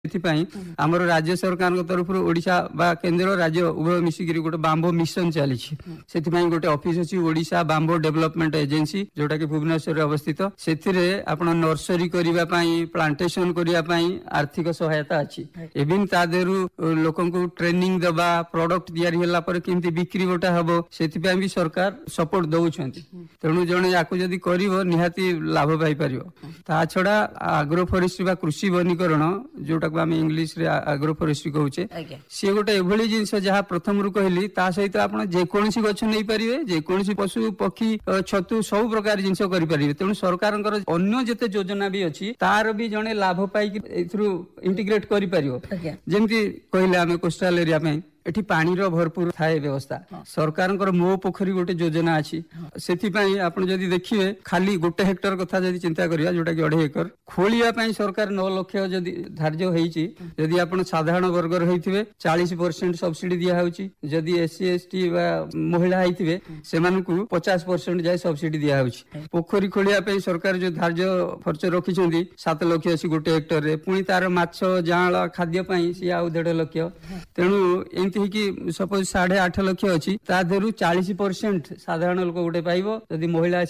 आमर राज्य सरकार तरफ ओडिशा बा केंद्र राज्य उभय मिसिक गोटे बांबो मिशन चली गोटे ऑफिस अच्छी ओडिशा बांबो डेवलपमेंट एजेंसी जोटा कि भुवनेश्वर अवस्थित से नर्सरी करने प्लांटेशन करने आर्थिक सहायता अच्छी एवं लोक ट्रेनिंग दबा प्रोडक्ट या बिक्री गोटा हम से भी सरकार सपोर्ट दौरान तेणु जड़े या कर निहाती लाभ पाई ता छड़ा आग्रो फॉरेस्ट्री कृषि वनीकरण जोटा आम इंग्लिश रे आग्रो फॉरेस्ट्री कहूचे सी गोटे एभली जिनस जहाँ प्रथम रू कहली ता सहित आप जेकोसी गछ नहीं पारे जेकोसी पशु पक्षी छतु सब प्रकार जिनस करें तेणु सरकार अन्य जिते योजना भी अच्छी तार भी जड़े लाभ पाई इंटीग्रेट करमती कहले आम कोस्टाल एरिया में एठी पानी रो भरपूर थाए व्यवस्था सरकार मो पोखरी गोटे योजना अच्छी से जदि देखिए खाली गोटे हेक्टर कथा जदि चिंता करिया जोटा कि 2.5 एकर खोलिया सरकार 9 लाख जदि धार्य होईची जदि आपण साधारण वर्गर होइथिबे 40% सब्सिडी दिया होउची जदि एससी एसटी बा महिला होइथिबे सेमानकु 50% जाय सब्सिडी दिया होउची पोखरी खोलिया सरकार जो धार्य खर्च रखिछंदी 7 लाख अछि गोटे हेक्टर रे पुनी तार माछ जाळ खाद्य पई सी आ 1.5 लाख तेणु सपोज 8.5 लाख अच्छी ताधर 40% साधारण लोक गोटे पाइबो यदि महिला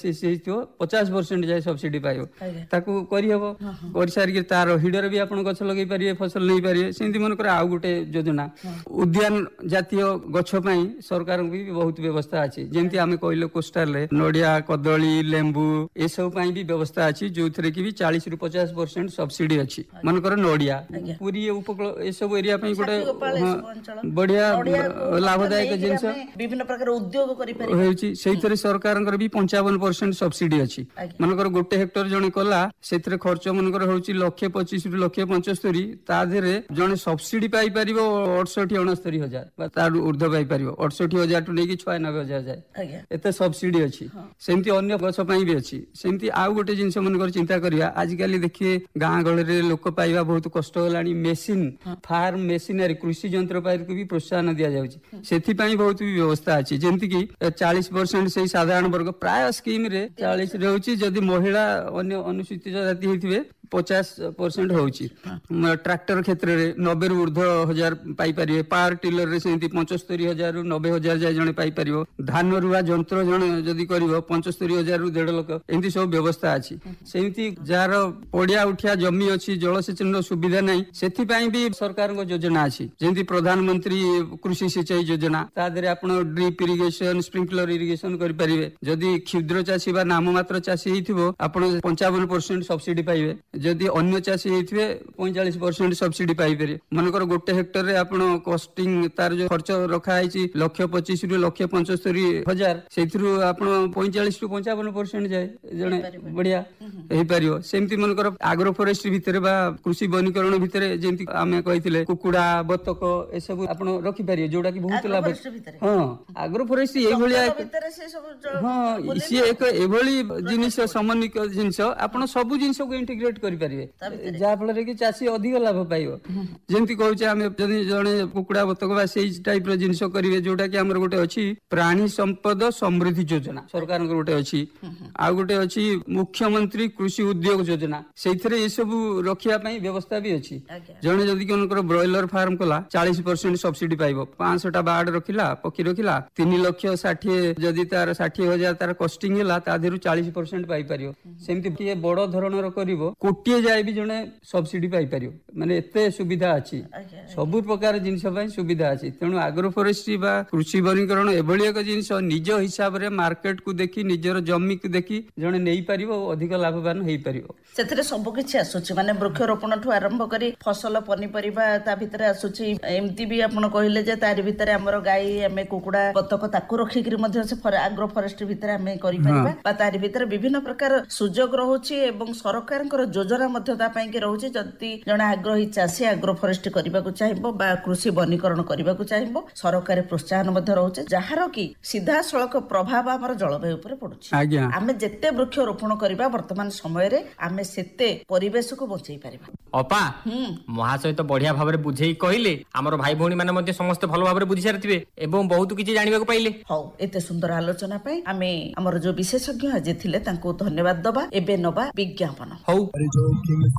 50% जाए सब्सिडी पाइबो ताकू करहब कर सारिक तार हिडर भी आप गछ लगे पारे फसल नहीं पारे सेमती मनकर आउ गोटे योजना उद्यान जातीय गछ सरकार भी बहुत व्यवस्था अच्छी जमी आम कहले कोस्टाल रे नड़िया कदली लेंबू ए सब भी व्यवस्था अच्छी जो थे कि 40 ରୁ 50% सब्सिडी अच्छी मनकर नड़िया पूरी उपकूल ए सब एरिया गोटे बढ़िया लाभदायक जिनस विभिन्न प्रकार उद्योग से सरकार भी 55% सब्सिडी अच्छी मनकर गोटे हेक्टर जड़े कला से खर्च मनकर हूँ 1,25,000 ରୁ 1,75,000 ताधे जड़े सब्सिडी पाई पार 68-69,000 तार ऊर्ध पाई पार 68,000 टू नहीं 96,000 जाए एत सब्सिडी अच्छी सेमती अन्य गछ भी अच्छी सेमती आउ गोटे जिनस मनकर चिंता करिया आजिकल देखिए गाँ गहली लोक पाइबा बहुत कष्ट होलानी मेसीन फार्म मेसीनरी कृषि जंत्रपाति को भी प्रोत्साहन दि जाउची सेथिपाई बहुत भी व्यवस्था अच्छी जमती कि 40% से साधारण वर्ग प्राय स्कीम रे 40 रहउची जदि महिला अन्य अनुसूचित जाति होइथिबे 50% होउची ट्रैक्टर क्षेत्र रे 90 ରୁ ऊर्ध्व 1000 पाई पारिबे पावर टिलर रे सेंती 75,000 ରୁ 90,000 जाय जणे पाई पारिबो धान रुआ जंत्र जणे जदि करिवो 75,000 ରୁ 1.5 लाख एंती सब व्यवस्था अछि सेंती जार पडिया उठिया जमी अछि जलसेचन रो सुविधा नै सेथिपाई भी सरकार को योजना अछि जेंती प्रधानमंत्री कृषि सिंचाई योजना तादरे आपण ड्रिप इरिगेशन स्प्रिंकलर इरिगेशन करि परिबे जदि क्षुद्र चाषी बा नाम मात्र चाषी हेतिबो आपण 55% सब्सिडी पाइबे जदि अन्य चाषी हेतिबे 45% सब्सिडी पाइ पारे मनकर गोटे हेक्टर रे आपण कॉस्टिंग तार जो खर्च रखा आइछि 1,25,000 ରୁ 1,75,000 सेथिरु आपण 45 ରୁ 55% जाय जणे बढ़िया हेइ पारियो सेमती मनकर आग्रो फॉरेस्ट्री भितरे बा कृषि वनीकरण भितरे जेंती आमे कहिथिले कुकुडा बतक ए सब आपण रखि पारियो जोडा कि बहुत लाभ हां आग्रो फॉरेस्ट्री एई भलिया हां सी एक एभली जिनिस समन्वित जिनिस आपण सब जिनिस को इंटीग्रेट करि पारिबे जा फल कि चासी अधिक लाभ पाइबो जेंती कहूचे आमे जदि जणे कुकुडा बतक बा सेई टाइप रो जिनिस करिवे जोडा कि हमर गोटे अछि प्राणी संपद समृद्धि योजना सरकार गोटे अछि आ गोटे अछि मुख्यमंत्री कृषि उद्योग योजना सेइथरे ए सब रखिया पई व्यवस्था भी अछि जणे जदि कोनकर ब्रॉयलर फार्म कला 40% सब्सिडी पाइबो 500टा बार्ड रखिला पक्षी रखिला 3,60,000 जदि तार 60,000 तार कॉस्टिंग हैला तादेरु 40% पाई पारियो सेमती कि बड़ धरणर करिवो कोटिए जाय भी जणे सब्सिडी पाई पारियो माने एते सुविधा अछि सब प्रकार जिनिस पई सुविधा अछि तेनु आग्रो फॉरेस्ट्री बा कृषि वनीकरण एभली एक जिनिस निज हिसाब रे मार्केट को देखि निजर जमी को देखि जणे नेई पारिबो अधिक लाभवान हेई पारिबो सेतरे सब किछि आसुछि माने वृक्षरोपण ठु आरंभ करी फसल पनिपरिबा ता भितरे आसुछि एमती भी आपण कहिले जे तारि भितरे हमर गाई हमें कुकुडा बतक ताकू रखि करी मध्ये से आग्रो फॉरेस्ट्री भितरे हमें करि परिबा बा तारि भितरे विभिन्न प्रकार सुजोग रहउछि एवं सरकारकर योजना मध्ये ता पई के रहउछि जति जण आग्रही चासी आग्रो फॉरेस्ट्री करबा को चाहिबो बा कृषि वनीकरण करबा को चाहिबो सरकारी प्रोत्साहन मध्ये रहउछि जहार की सीधा सड़क प्रभाव हमर जलवायु ऊपर पडुछि आमे जत्ते वृक्षरोपण करबा वर्तमान समय रे आमे सेते परिवेश को बचाई परिबा अपा महाशय तो बढ़िया भाव में बुझे कहले आमर भाई भौणी माने मध्ये समस्त भल भाव में बुझी सारिथिबे एवं बहुत किछि जानिबा को पाइले हौ एते सुंदर आलोचना पई आमे हमर जो विशेषज्ञ आज थिले तांको धन्यवाद दबा एबे नबा विज्ञापन हौ